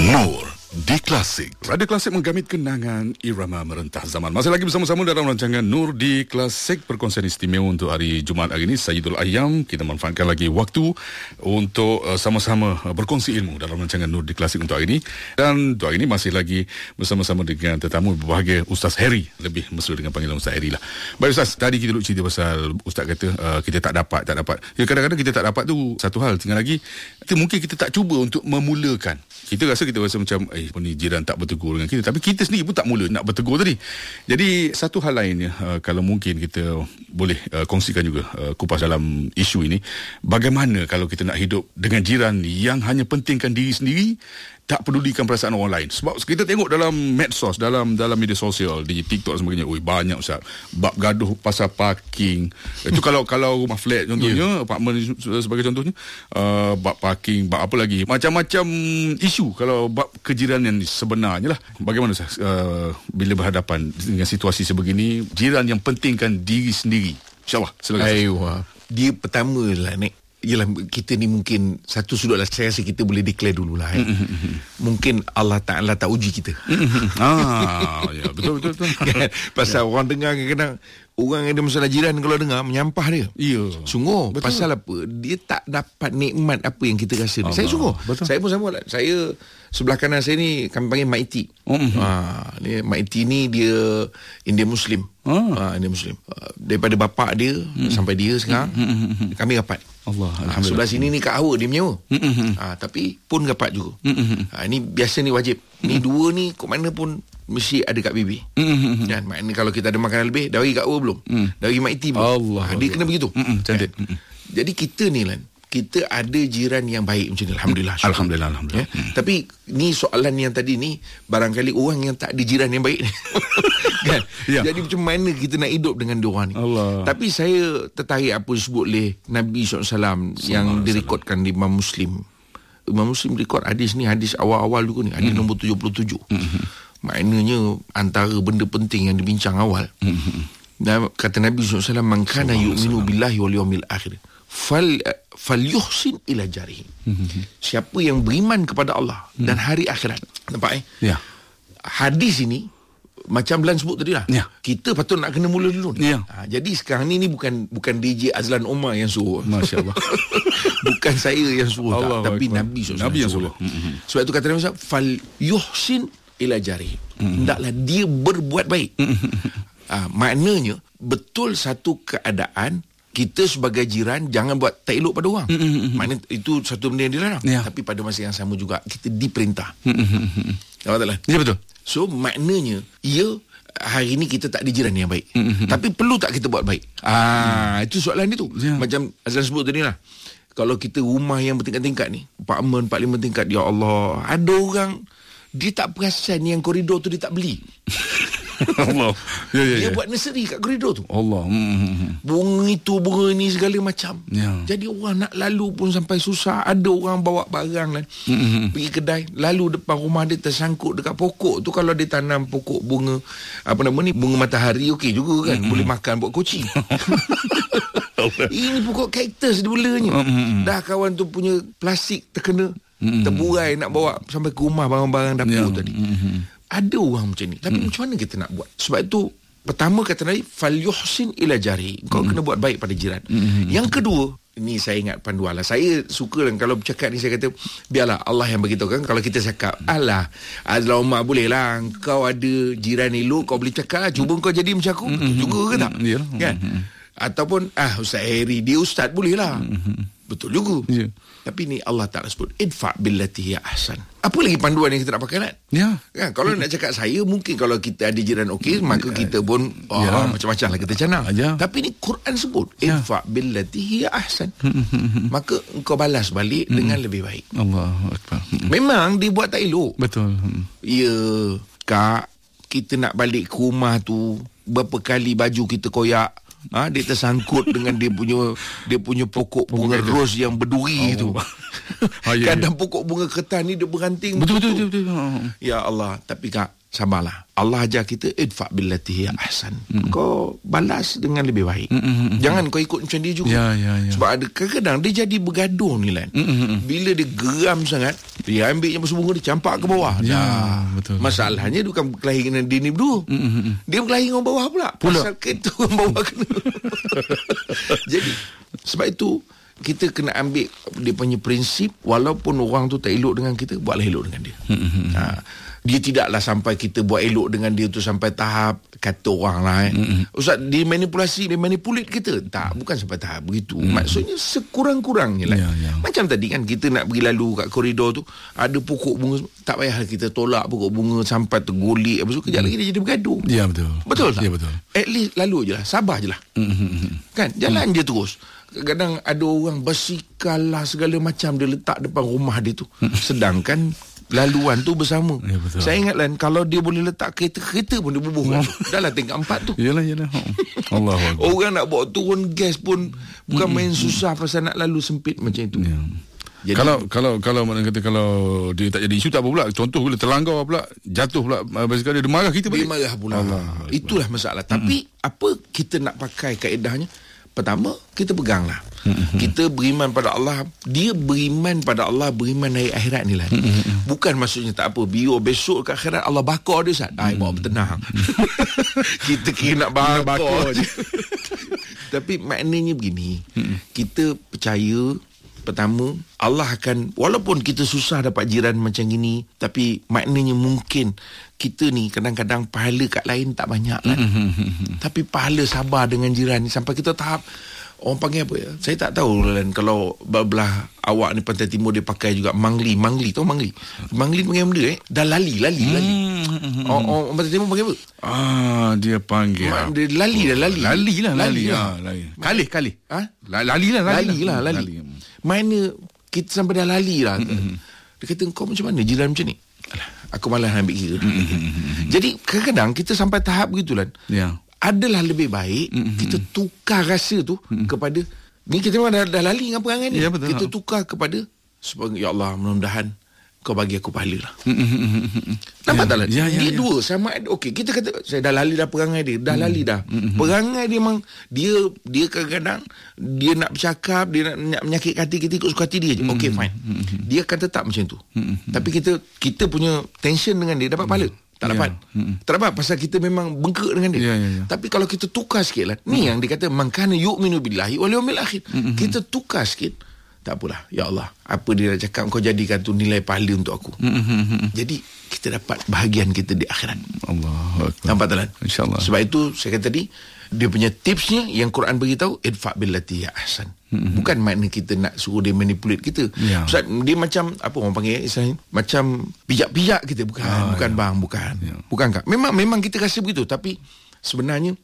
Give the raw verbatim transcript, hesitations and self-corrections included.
Nur di Klasik. Radio Klasik menggamit kenangan irama merentah zaman. Masih lagi bersama-sama dalam rancangan Nur di Klasik, perkongsian istimewa untuk hari Jumaat hari ini, Sayyidul Ayyam. Kita manfaatkan lagi waktu untuk uh, sama-sama uh, berkongsi ilmu dalam rancangan Nur di Klasik untuk hari ini. Dan untuk hari ini masih lagi bersama-sama dengan tetamu berbahagia, Ustaz Harry. Lebih mesra dengan panggilan Ustaz Harry lah. Baik Ustaz, tadi kita duduk cerita pasal Ustaz kata uh, kita tak dapat, tak dapat. Ya, kadang-kadang kita tak dapat tu satu hal. Tinggal lagi, kita, mungkin kita tak cuba untuk memulakan. Kita rasa kita rasa macam eh ni jiran tak bertegur dengan kita, tapi kita sendiri pun tak mula nak bertegur tadi. Jadi satu hal lainnya, uh, kalau mungkin kita boleh uh, kongsikan juga uh, kupas dalam isu ini, bagaimana kalau kita nak hidup dengan jiran yang hanya pentingkan diri sendiri, tak pedulikan perasaan orang lain. Sebab kita tengok dalam medsos, dalam dalam media sosial, di TikTok dan sebagainya, oi banyak Ustaz bab gaduh pasal parking. Itu kalau kalau rumah flat contohnya, yeah. apartmen sebagai contohnya, uh, bab parking, bab apa lagi, macam-macam isu kalau bab kejiranan sebenarnya lah. Bagaimana Ustaz uh, bila berhadapan dengan situasi sebegini, jiran yang pentingkan diri sendiri? InsyaAllah, silakan. Aywa. Dia pertama lah Nek, yelah, kita ni mungkin satu sudut lah, saya rasa kita boleh declare dululah eh. mm-hmm. Mungkin Allah Ta'ala tak uji kita. mm-hmm. ah, ya, betul, betul, betul. Kan? Pasal yeah. orang dengar kadang-kadang orang yang ada masalah jiran, kalau dengar menyampah dia. Ya. Sungguh. Betul. Pasal apa? Dia tak dapat nikmat apa yang kita rasa. Allah. Saya sungguh. Betul. Saya pun sama lah. Saya sebelah kanan saya ni kami panggil Mak Iti. Mm-hmm. Ha, ni Mak Iti ni dia Indian Muslim. Ah. Ha, Indian Muslim. Uh, daripada bapak dia mm-hmm. sampai dia sekarang mm-hmm. kami rapat. Allah, ha, sebelah sini ni Kak Hawa dia menyewa. Mm-hmm. Ha, tapi pun rapat juga. Mm-hmm. Ha, ni biasa ni wajib. Ni mm-hmm. dua ni kok mana pun mesti ada kat bibi. Mm-hmm. Dan maknanya kalau kita ada makanan lebih, dah bagi Kak Hawa belum? Mm. Dah bagi Mak Iti belum? Allah, ha, dia Allah. Kena begitu. Mm-hmm. Cantik. Mm-hmm. Jadi kita ni Lan, kita ada jiran yang baik macam ni. Alhamdulillah. Syukur. Alhamdulillah. Alhamdulillah. Ya? Hmm. Tapi ni soalan yang tadi ni, barangkali orang yang tak ada jiran yang baik ni. Kan? Ya. Jadi macam mana kita nak hidup dengan diorang ni? Allah. Tapi saya tertarik apa disebut oleh Nabi sallallahu alaihi wasallam yang direkodkan di Imam Muslim. Imam Muslim rekod hadis ni, hadis awal-awal dulu ni, hadis mm-hmm. nombor tujuh puluh tujuh. Mm-hmm. Maknanya antara benda penting yang dibincang awal. Mm-hmm. Dan kata Nabi sallallahu alaihi wasallam, man kana yu'minu billahi wal yawmil akhir fal falyuhsin ila jarihi. Mm-hmm. Siapa yang beriman kepada Allah mm. dan hari akhirat. Nampak eh? Ya. Hadis ini macam Belan sebut tadi lah. Ya. Kita patut nak kena mula dulu ni. Ya. Ha, jadi sekarang ni ni bukan bukan D J Azlan Omar yang suruh. Masya-Allah. Bukan saya yang suruh Allah tak, tapi Nabi sallallahu alaihi wasallam. Nabi yang suruh. Mm-hmm. Sebab itu kata Nabi sallallahu alaihi wasallam, falyuhsin ila jarihi. Mm-hmm. Hendaklah dia berbuat baik. Mm-hmm. Ha, maknanya betul satu keadaan kita sebagai jiran jangan buat tak elok pada orang. Mm-hmm. Maknanya itu satu benda yang dilarang. Yeah. Tapi pada masa yang sama juga kita diperintah. Mm-hmm. Nampak tak lah? Ya, betul. So maknanya ya, hari ni kita tak ada jiran yang baik. Mm-hmm. Tapi perlu tak kita buat baik? Ah, mm. Itu soalan dia tu. Yeah. Macam Azlan sebut tadi lah. Kalau kita rumah yang bertingkat-tingkat ni, apartmen empat lima tingkat, ya Allah, ada orang dia tak perasan yang koridor tu dia tak beli. Allah. Ya, ya, dia ya. buat nursery kat koridor tu. Allah. Hmm. Bunga itu, bunga ni segala macam. Ya. Jadi orang nak lalu pun sampai susah. Ada orang bawa barang lah. Hmm. Pergi kedai, lalu depan rumah dia tersangkut dekat pokok tu. Kalau dia tanam pokok bunga, apa nama ni, bunga matahari, okey juga kan. Hmm. Boleh makan buat kucing. Ini pokok kaktus dia belanya. Hmm. Dah kawan tu punya plastik terkena. Hmm. Terburai nak bawa sampai ke rumah barang-barang dapur ya. tadi. Hmm. Ada orang macam ni. Tapi hmm. macam mana kita nak buat? Sebab itu pertama kata Nabi, falyuhsin ila jari. Kau hmm. kena buat baik pada jiran. Hmm. Yang kedua, ni saya ingat panduan lah. Saya suka kan kalau bercakap ni, saya kata biarlah Allah yang beritahu kan. Kalau kita cakap, alah Azlan Omar boleh lah, kau ada jiran elok, kau boleh cakap lah, cuba kau jadi macam aku. Hmm. Betul juga ke tak? Hmm. Kan? Hmm. Ataupun ah Ustaz Harry, dia ustaz boleh lah. Hmm. Betul juga. Yeah. Tapi ni Allah Ta'ala sebut, idfa' billati hiya ahsan. Apa lagi panduan yang kita nak pakai kan? Ya. Kan? Kalau ya. nak cakap saya, mungkin kalau kita ada jiran okey, maka ya. kita pun oh, ya. macam-macam lah kita canang. Ya. Tapi ni Quran sebut, ya. idfa' billati hiya ahsan. Maka engkau balas balik hmm. dengan lebih baik. Allahu Akbar. Memang dia buat tak elok. Betul. Ya, Kak, kita nak balik ke rumah tu, berapa kali baju kita koyak. Ha, dia tersangkut dengan dia punya dia punya pokok bunga ros yang berduri oh. tu. Ha, ya, kadang ya. pokok bunga ketan ni dia beranting. Betul betul, betul betul betul. Ya Allah, tapi Kak, sabarlah. Allah ajar kita idfa billati hiya ahsan. Mm-hmm. Kau balas dengan lebih baik. Mm-hmm. Jangan kau ikut macam dia juga. Ya, ya, ya. Sebab ada kadang-kadang dia jadi bergaduh ni Lan. Mm-hmm. Bila dia geram sangat, dia ambil yang bersembunyi dia campak ke bawah. Ya, dah. Betul. Masalahnya dia bukan berkelahi dengan dia ni berdua. Mm-hmm. Dia berkelahi dengan bawah pula. Pula. Pasal kereta orang bawah kena. Jadi sebab itu kita kena ambil dia punya prinsip, walaupun orang tu tak elok dengan kita, buatlah elok dengan dia. Mm-hmm. Ha, dia tidaklah sampai kita buat elok dengan dia tu sampai tahap kata orang lah eh. Mm-hmm. Ustaz, dia manipulasi, dia manipulate kita. Tak, bukan sampai tahap begitu. Mm-hmm. Maksudnya sekurang-kurangnya lah. Yeah, yeah. Macam tadi kan kita nak pergi lalu kat koridor tu, ada pokok bunga, tak payah kita tolak pokok bunga sampai tergolik. Lepas tu kejap mm-hmm. lagi dia jadi bergaduh. Ya, yeah, betul. Betul tak? Ya, yeah, betul. At least lalu je lah, sabar je lah. Mm-hmm. Kan, jalan mm-hmm. je terus. Kadang ada orang bersikal lah segala macam dia letak depan rumah dia tu. Sedangkan laluan tu bersama. Ya, saya ingat Lan, kalau dia boleh letak kereta-kereta pun dia bubuh kan. Dah lah tingkat empat tu. Yalah, yalah. Allah Allah. Orang nak bawa turun gas pun bukan main susah pasal nak lalu sempit macam itu. Ya. Jadi, kalau kalau kalau mana kata kalau dia tak jadi isu tak apa pula. Contoh bila terlanggar pula, jatuh pula basikal dia, dia marah kita balik. Dia marah pula. Allah. Itulah masalah. Mm-hmm. Tapi apa kita nak pakai kaedahnya? Pertama, kita peganglah. Mm-hmm. Kita beriman pada Allah. Dia beriman pada Allah, beriman hari akhirat ni lah. Mm-hmm. Bukan maksudnya tak apa, biar besok kat akhirat Allah bakar dia Ustaz. Ay, bawa bertenang. Kita kira nak bakar, bakar je. Tapi maknanya begini. Mm-hmm. Kita percaya, pertama, Allah akan, walaupun kita susah dapat jiran macam gini, tapi maknanya mungkin kita ni kadang-kadang pahala kat lain tak banyak kan. Mm-hmm. Tapi pahala sabar dengan jiran ni sampai kita tahap, orang panggil apa ya? Saya tak tahu Lan, kalau belah awak ni Pantai Timur dia pakai juga mangli. Mangli, tahu mangli? Mangli panggil benda eh? Dah lali, lali, mm-hmm. lali. Orang oh, oh, Pantai Timur panggil apa? Ah, dia panggil. Ma, dia lali dah, lali. Lali lah, lali. Lali, lah. lali. Kalih, kalih. Ha? Lali lah, lali, lali lah. Lali. lali. Mana kita sampai dah lali lah. Mm-hmm. Dia kata, kau macam mana jiran macam ni? Alah, aku malas ambil kira. Mm-hmm. Jadi kadang-kadang kita sampai tahap begitu Lan. Ya. Adalah lebih baik mm-hmm. kita tukar rasa tu mm-hmm. kepada ni kita memang dah, dah lali dengan perangai ni. Ya, betul, kita tukar kepada sebagai ya Allah, mudah-mudahan kau bagi aku pahala lah. Mm-hmm. Nampak ya, tak Lan? Ya, ya, dia ya. Dua sama. Okey, kita kata saya dah lali dah perangai dia, dah mm-hmm. lali dah. Mm-hmm. Perangai dia memang dia dia kadang-kadang dia nak bercakap, dia nak, nak menyakit hati kita, ikut suka hati dia je. Mm-hmm. Okey, fine. Mm-hmm. Dia akan tetap macam tu. Mm-hmm. Tapi kita kita punya tension dengan dia dapat pahala. Mm-hmm. Tak dapat. Yeah. Mm-hmm. Tak dapat pasal kita memang bengkak dengan dia. Yeah, yeah, yeah. Tapi kalau kita tukar sikit lah. Mm-hmm. Ni yang dia kata man kana yu'minu billahi wal yawmil akhir. Mm-hmm. Kita tukar sikit. Tak apalah. Ya Allah, apa dia dah cakap, kau jadikan tu nilai pahala untuk aku. Mm-hmm. Jadi kita dapat bahagian kita di akhirat. Allah. Nampak tak Lan? InsyaAllah. Sebab itu saya kata tadi, dia punya tipsnya yang Quran beritahu, idfa billati hiya ahsan. Mm-hmm. Bukan makna kita nak suruh dia manipulate kita. Yeah. Ustaz, dia macam apa orang panggil istilahnya, macam pijak-pijak kita. Bukan, ah, bukan yeah. bang, bukan. Yeah. Bukan kak. Memang memang kita rasa begitu, tapi sebenarnya